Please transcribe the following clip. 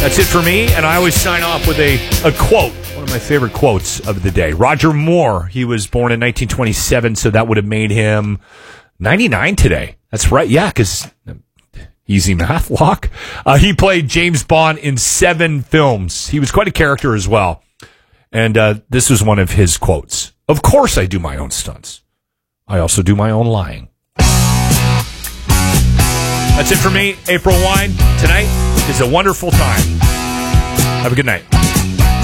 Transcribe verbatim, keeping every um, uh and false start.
That's it for me, and I always sign off with a, a quote, one of my favorite quotes of the day. Roger Moore, he was born in nineteen twenty-seven, so that would have made him ninety-nine today. That's right, yeah, because easy math, Locke. Uh, he played James Bond in seven films. He was quite a character as well. And uh, this was one of his quotes. Of course I do my own stunts. I also do my own lying. That's it for me. April Wine. Tonight is a wonderful time. Have a good night.